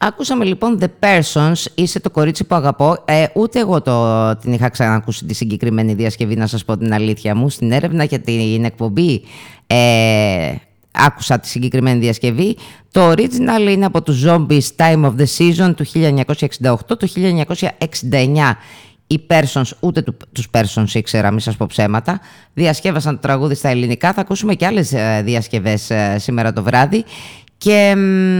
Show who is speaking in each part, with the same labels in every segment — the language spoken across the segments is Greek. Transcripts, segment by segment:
Speaker 1: Ακούσαμε λοιπόν The Persons, είσαι το κορίτσι που αγαπώ. Ούτε εγώ την είχα ξανακούσει τη συγκεκριμένη διασκευή, να σας πω την αλήθεια μου. Στην έρευνα για την εκπομπή άκουσα τη συγκεκριμένη διασκευή. Το original είναι από τους Zombies Time of the Season του 1968. Το 1969 οι Persons, ούτε τους Persons ήξερα, μην σας πω ψέματα, διασκεύασαν το τραγούδι στα ελληνικά. Θα ακούσουμε και άλλες διασκευές σήμερα το βράδυ. Και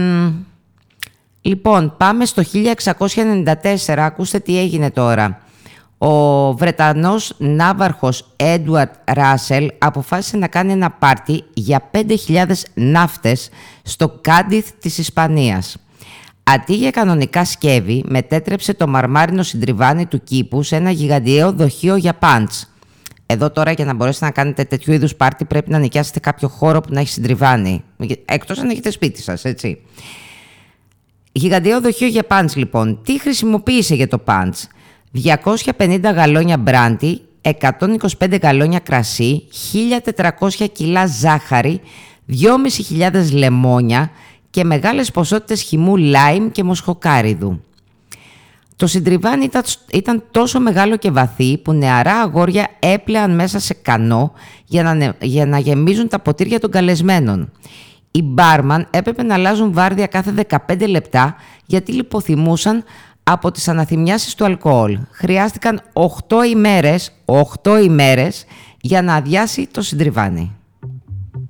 Speaker 1: λοιπόν, πάμε στο 1694. Ακούστε τι έγινε τώρα. Ο Βρετανός ναύαρχος Edward Russell αποφάσισε να κάνει ένα πάρτι για 5.000 ναύτες στο Κάντιθ της Ισπανίας. Αντί για κανονικά σκεύη, μετέτρεψε το μαρμάρινο συντριβάνι του κήπου σε ένα γιγαντιαίο δοχείο για πάντς. Εδώ τώρα, για να μπορέσετε να κάνετε τέτοιου είδους πάρτι, πρέπει να νοικιάσετε κάποιο χώρο που να έχει συντριβάνι. Εκτός αν έχετε σπίτι σας, έτσι. Γιγαντιαίο δοχείο για πάντς, λοιπόν. Τι χρησιμοποίησε για το πάντς? 250 γαλόνια μπράντι, 125 γαλόνια κρασί, 1.400 κιλά ζάχαρη, 2.500 λεμόνια και μεγάλες ποσότητες χυμού λάιμ και μοσχοκάριδου. Το συντριβάνι ήταν τόσο μεγάλο και βαθύ που νεαρά αγόρια έπλεαν μέσα σε κανό για να γεμίζουν τα ποτήρια των καλεσμένων. Οι μπάρμαν έπρεπε να αλλάζουν βάρδια κάθε 15 λεπτά γιατί λιποθυμούσαν από τις αναθυμιάσεις του αλκοόλ. Χρειάστηκαν 8 ημέρες για να αδειάσει το συντριβάνι.